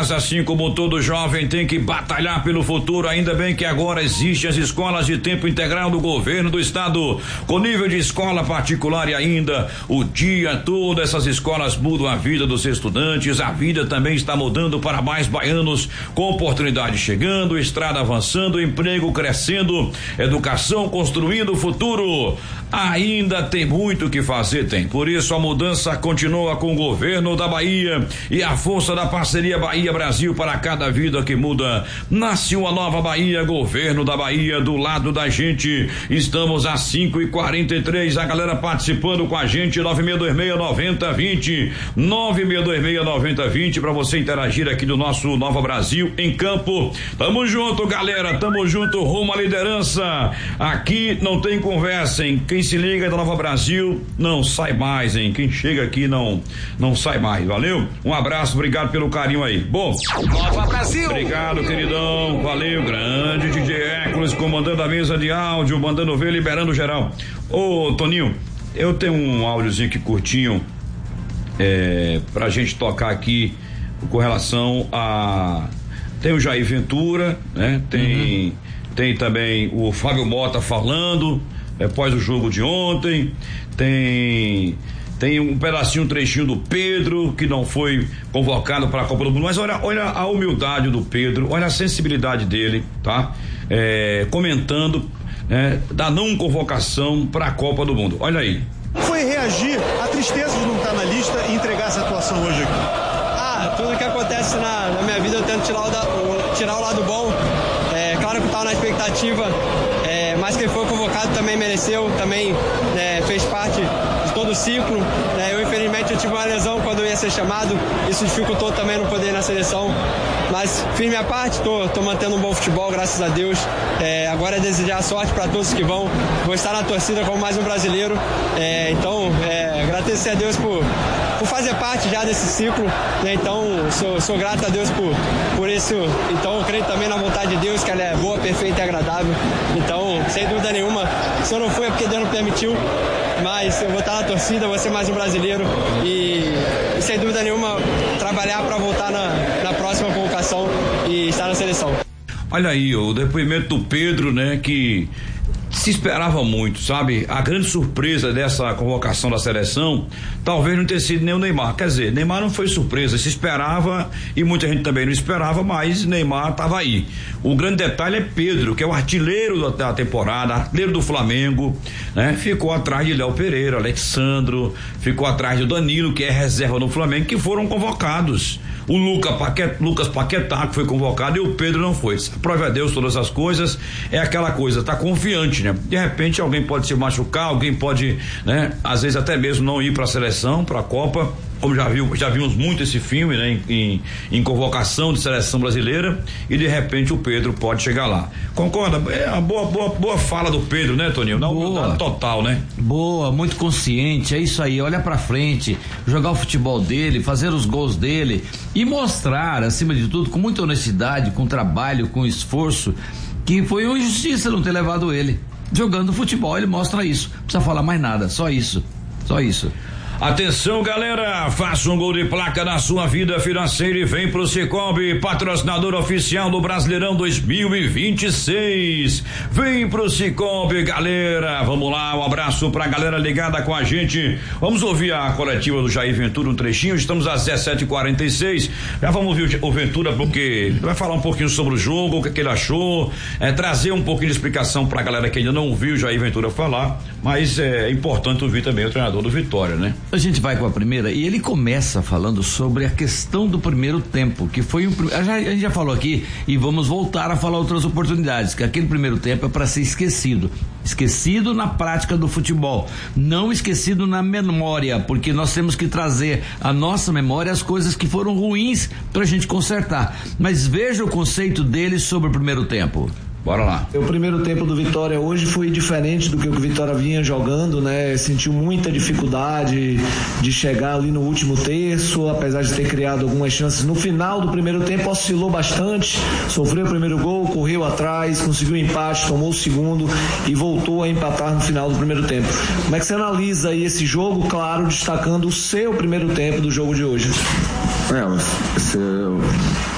Mas assim como todo jovem tem que batalhar pelo futuro, ainda bem que agora existem as escolas de tempo integral do governo do estado, com nível de escola particular, e ainda o dia todo essas escolas mudam a vida dos estudantes. A vida também está mudando para mais baianos, com oportunidade chegando, estrada avançando, emprego crescendo, educação construindo o futuro. Ainda tem muito o que fazer, tem. Por isso a mudança continua com o governo da Bahia e a força da parceria Bahia-Brasil. Para cada vida que muda, nasce uma nova Bahia. Governo da Bahia, do lado da gente. Estamos às 5h43, a galera participando com a gente. 9626-9020, 9626-9020, para você interagir aqui do nosso Nova Brasil em campo. Tamo junto, galera, tamo junto, rumo à liderança. Aqui não tem conversa, hein? Quem se liga da Nova Brasil não sai mais, hein? Quem chega aqui não sai mais, valeu? Um abraço, obrigado pelo carinho aí. Bom, Nova Brasil. Obrigado, queridão, valeu, grande DJ Hércules, comandando a mesa de áudio, mandando ver, liberando geral. Ô, Toninho, eu tenho um áudiozinho aqui curtinho, pra gente tocar aqui com relação a... Tem o Jair Ventura, né? Tem também o Fábio Mota falando após o jogo de ontem. Tem um pedacinho, um trechinho do Pedro, que não foi convocado para a Copa do Mundo, mas olha a humildade do Pedro, olha a sensibilidade dele, tá? Comentando, da não convocação para a Copa do Mundo. Olha aí. Foi reagir à tristeza de não estar na lista e entregar essa atuação hoje aqui? Tudo que acontece na minha vida eu tento tirar o lado bom. Claro que eu estava na expectativa, mas quem foi convocado também mereceu, também fez parte de todo o ciclo. Eu infelizmente tive uma lesão quando eu ia ser chamado, isso dificultou também não poder ir na seleção, mas fiz minha parte, tô mantendo um bom futebol, graças a Deus. Agora é desejar sorte para todos que vou estar na torcida como mais um brasileiro, então agradecer a Deus por fazer parte já desse ciclo, né? Então sou grato a Deus por isso. Então eu creio também na vontade de Deus, que ela é boa, perfeita e agradável. Então, sem dúvida nenhuma, se eu não fui é porque Deus não permitiu, mas eu vou estar na torcida, vou ser mais um brasileiro e sem dúvida nenhuma trabalhar para voltar na próxima convocação e estar na seleção. Olha aí o depoimento do Pedro, né, que se esperava muito, sabe? A grande surpresa dessa convocação da seleção talvez não tenha sido nem o Neymar. Quer dizer, Neymar não foi surpresa, se esperava e muita gente também não esperava, mas Neymar estava aí. O grande detalhe é Pedro, que é o artilheiro da temporada, artilheiro do Flamengo, né? Ficou atrás de Léo Pereira, Alexandro, ficou atrás de Danilo, que é reserva no Flamengo, que foram convocados. O Lucas Paquetá, que foi convocado, e o Pedro não foi. Prove a Deus todas as coisas, é aquela coisa, tá confiante, né? De repente alguém pode se machucar, alguém pode, né? Às vezes até mesmo não ir para a seleção, para a Copa, como já vimos muito esse filme, né? Em convocação de seleção brasileira, e de repente o Pedro pode chegar lá. Concorda? É uma boa fala do Pedro, né, Toninho? Dá uma total, né? Boa, muito consciente, é isso aí, olha pra frente, jogar o futebol dele, fazer os gols dele e mostrar, acima de tudo, com muita honestidade, com trabalho, com esforço, que foi uma injustiça não ter levado ele. Jogando futebol, ele mostra isso. Não precisa falar mais nada, só isso. Atenção, galera, faça um gol de placa na sua vida financeira e vem pro Cicobi, patrocinador oficial do Brasileirão 2026. Vem pro Cicobi, galera. Vamos lá, um abraço pra galera ligada com a gente. Vamos ouvir a coletiva do Jair Ventura, um trechinho. Estamos às 17h46. Já vamos ouvir o Ventura, porque ele vai falar um pouquinho sobre o jogo, o que ele achou, trazer um pouquinho de explicação pra galera que ainda não ouviu o Jair Ventura falar, mas é importante ouvir também o treinador do Vitória, né? A gente vai com a primeira e ele começa falando sobre a questão do primeiro tempo, que foi a gente já falou aqui e vamos voltar a falar outras oportunidades, que aquele primeiro tempo é para ser esquecido na prática do futebol, não esquecido na memória, porque nós temos que trazer à nossa memória as coisas que foram ruins pra gente consertar, mas veja o conceito dele sobre o primeiro tempo. Bora lá. O primeiro tempo do Vitória hoje foi diferente do que o Vitória vinha jogando, né? Sentiu muita dificuldade de chegar ali no último terço, apesar de ter criado algumas chances. No final do primeiro tempo oscilou bastante, sofreu o primeiro gol, correu atrás, conseguiu um empate, tomou o segundo e voltou a empatar no final do primeiro tempo. Como é que você analisa aí esse jogo, claro, destacando o seu primeiro tempo do jogo de hoje?